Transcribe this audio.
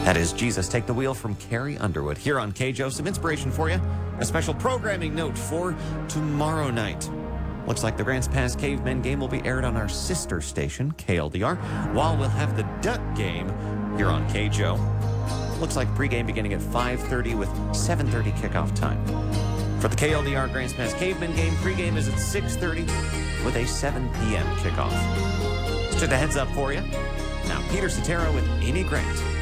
That is Jesus Take the Wheel from Carrie Underwood here on KJO. Some inspiration for you. A special programming note for tomorrow night. Looks like the Grants Pass Cavemen game will be aired on our sister station, KLDR, while we'll have the Duck game here on KJO. Looks like pregame beginning at 5:30 with 7:30 kickoff time. For the KLDR Grants Pass Cavemen game, pregame is at 6:30 with a 7 p.m. kickoff. Just a heads up for you. Now, Peter Cetera with Amy Grant.